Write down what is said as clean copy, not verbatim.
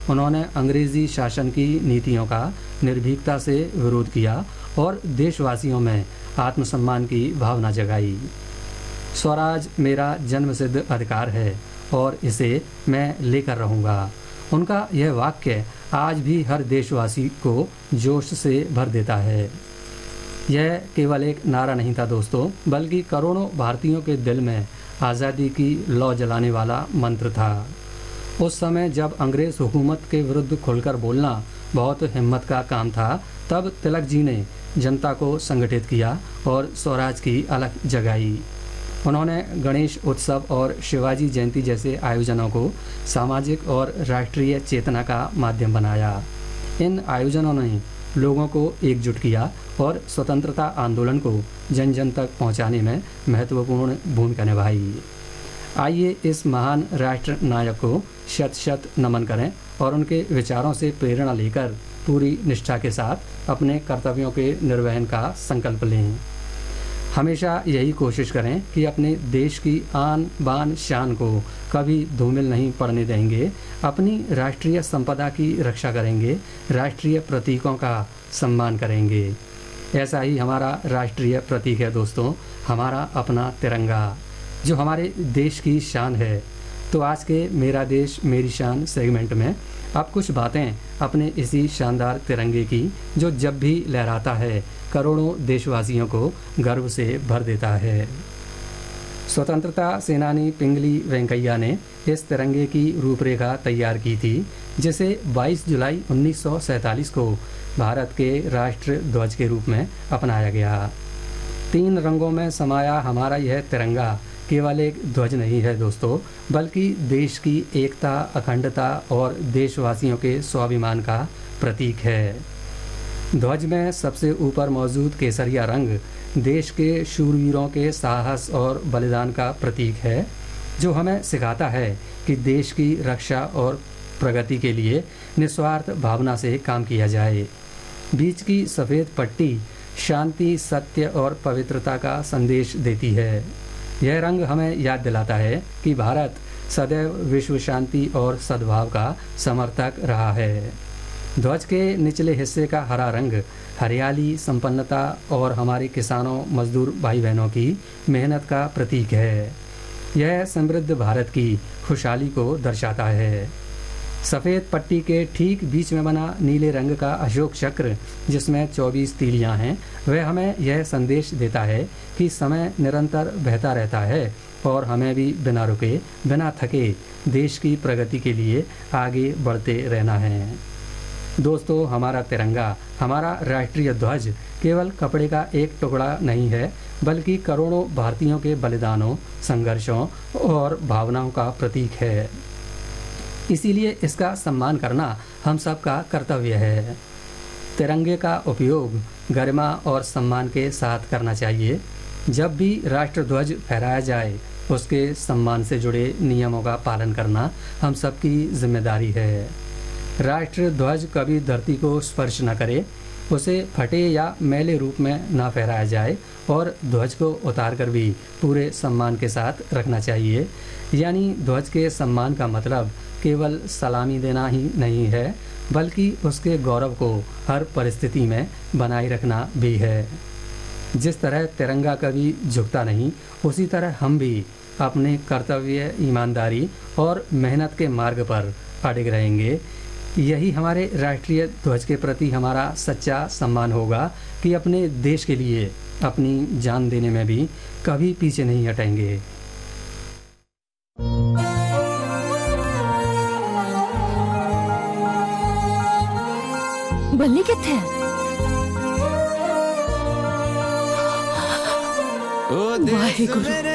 उन्होंने अंग्रेजी शासन की नीतियों का निर्भीकता से विरोध किया और देशवासियों में आत्मसम्मान की भावना जगाई। स्वराज मेरा जन्मसिद्ध अधिकार है और इसे मैं लेकर रहूँगा। उनका यह वाक्य आज भी हर देशवासी को जोश से भर देता है। यह केवल एक नारा नहीं था दोस्तों, बल्कि करोड़ों भारतीयों के दिल में आज़ादी की लौ जलाने वाला मंत्र था। उस समय जब अंग्रेज हुकूमत के विरुद्ध खुलकर बोलना बहुत हिम्मत का काम था, तब तिलक जी ने जनता को संगठित किया और स्वराज की अलख जगाई। उन्होंने गणेश उत्सव और शिवाजी जयंती जैसे आयोजनों को सामाजिक और राष्ट्रीय चेतना का माध्यम बनाया। इन आयोजनों ने लोगों को एकजुट किया और स्वतंत्रता आंदोलन को जन जन तक पहुंचाने में महत्वपूर्ण भूमिका निभाई। आइए इस महान राष्ट्र नायक को शत शत नमन करें और उनके विचारों से प्रेरणा लेकर पूरी निष्ठा के साथ अपने कर्तव्यों के निर्वहन का संकल्प लें। हमेशा यही कोशिश करें कि अपने देश की आन बान शान को कभी धूमिल नहीं पड़ने देंगे, अपनी राष्ट्रीय संपदा की रक्षा करेंगे, राष्ट्रीय प्रतीकों का सम्मान करेंगे। ऐसा ही हमारा राष्ट्रीय प्रतीक है दोस्तों, हमारा अपना तिरंगा, जो हमारे देश की शान है। तो आज के मेरा देश मेरी शान सेगमेंट में अब कुछ बातें अपने इसी शानदार तिरंगे की, जो जब भी लहराता है करोड़ों देशवासियों को गर्व से भर देता है। स्वतंत्रता सेनानी पिंगली वेंकैया ने इस तिरंगे की रूपरेखा तैयार की थी, जिसे 22 जुलाई 1947 को भारत के राष्ट्र ध्वज के रूप में अपनाया गया। 3 रंगों में समाया हमारा यह तिरंगा केवल एक ध्वज नहीं है दोस्तों, बल्कि देश की एकता, अखंडता और देशवासियों के स्वाभिमान का प्रतीक है। ध्वज में सबसे ऊपर मौजूद केसरिया रंग देश के शूरवीरों के साहस और बलिदान का प्रतीक है, जो हमें सिखाता है कि देश की रक्षा और प्रगति के लिए निस्वार्थ भावना से काम किया जाए। बीच की सफ़ेद पट्टी शांति, सत्य और पवित्रता का संदेश देती है। यह रंग हमें याद दिलाता है कि भारत सदैव विश्व शांति और सद्भाव का समर्थक रहा है। ध्वज के निचले हिस्से का हरा रंग हरियाली, संपन्नता और हमारे किसानों, मजदूर भाई बहनों की मेहनत का प्रतीक है। यह समृद्ध भारत की खुशहाली को दर्शाता है। सफ़ेद पट्टी के ठीक बीच में बना नीले रंग का अशोक चक्र, जिसमें 24 तीलियां हैं, वह हमें यह संदेश देता है कि समय निरंतर बहता रहता है और हमें भी बिना रुके, बिना थके देश की प्रगति के लिए आगे बढ़ते रहना है। दोस्तों, हमारा तिरंगा, हमारा राष्ट्रीय ध्वज केवल कपड़े का एक टुकड़ा नहीं है, बल्कि करोड़ों भारतीयों के बलिदानों, संघर्षों और भावनाओं का प्रतीक है। इसीलिए इसका सम्मान करना हम सबका कर्तव्य है। तिरंगे का उपयोग गरिमा और सम्मान के साथ करना चाहिए। जब भी राष्ट्र ध्वज फहराया जाए, उसके सम्मान से जुड़े नियमों का पालन करना हम सबकी जिम्मेदारी है। राष्ट्र ध्वज कभी धरती को स्पर्श न करे, उसे फटे या मैले रूप में ना फहराया जाए और ध्वज को उतारकर भी पूरे सम्मान के साथ रखना चाहिए। यानी ध्वज के सम्मान का मतलब केवल सलामी देना ही नहीं है, बल्कि उसके गौरव को हर परिस्थिति में बनाए रखना भी है। जिस तरह तिरंगा कभी झुकता नहीं, उसी तरह हम भी अपने कर्तव्य, ईमानदारी और मेहनत के मार्ग पर अडिग रहेंगे। यही हमारे राष्ट्रीय ध्वज के प्रति हमारा सच्चा सम्मान होगा कि अपने देश के लिए अपनी जान देने में भी कभी पीछे नहीं हटेंगे। बल्ली कित्थे है? वाहेगुरु।